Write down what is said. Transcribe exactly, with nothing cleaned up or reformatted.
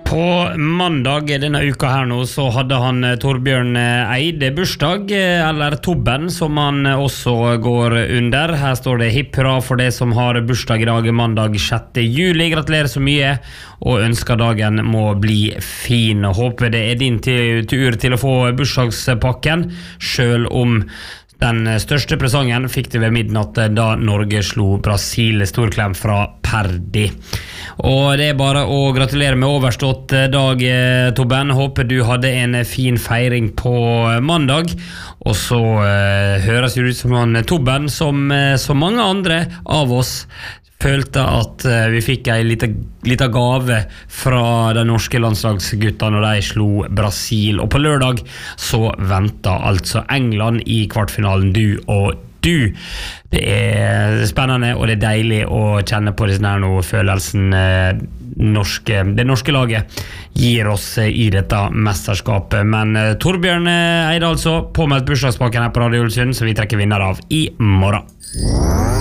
På mandag denne uka her nå så hadde han Torbjørn Eide bursdag, eller Tobben som han også går under. Her står det hipp hurra for det som har bursdag i dag mandag sjette juli. Gratulerer så mye og ønsker dagen må bli fin. Håper det er din tur til å få bursdagspakken, selv om den største presangen fikk du ved midnatt da Norge slo Brasil. Storklem fra Perdi. Og det er bare å gratulere med overstått dag, Tobben. Håper du hadde en fin feiring på mandag. Og så uh, høres det ut som han Tobben, som uh, så mange andre av oss, følte at uh, vi fikk en liten, liten gave fra de norske landslagsgutta når de slo Brasil. Og på lørdag så ventet altså England i kvartfinalen, du og du. Det er spennende og det er deilig å kjenne på denne nå følelsen eh, norske, det norske laget gir oss eh, i dette mesterskapet. Men eh, Torbjørn Eide altså påmeldt bursdagspakken her på Radio Ålesund, så vi trekker vinner av i morgen.